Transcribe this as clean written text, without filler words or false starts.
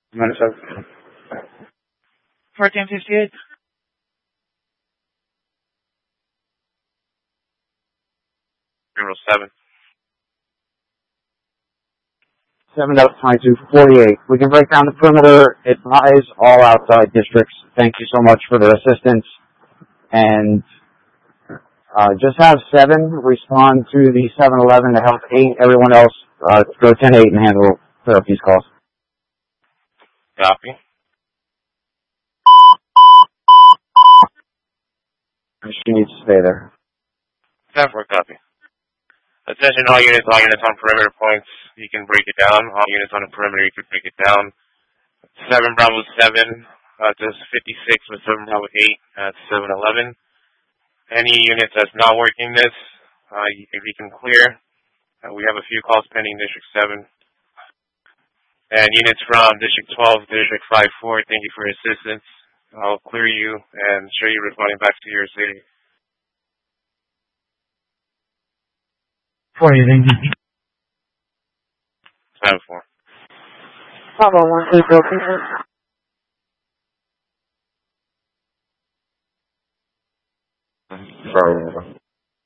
-7. 1458. 07. 7-22-48. We can break down the perimeter. Advise all outside districts. Thank you so much for their assistance. And just have 7 respond to the 7-11 to help 8. Everyone else go 10-8 and handle clear up these calls. Copy. She needs to stay there. 10-4, copy. Attention all units on perimeter points. You can break it down. All units on the perimeter, you can break it down. 7 Bravo 7, just 56 with 7 Bravo 8 at 7-11. Any units that's not working this, if you can clear. We have a few calls pending District 7. And units from District 12, District 5-4, thank you for your assistance. I'll clear you and show you responding back to your city. 40, thank you. 7-4. Bravo 1, broken. Sorry.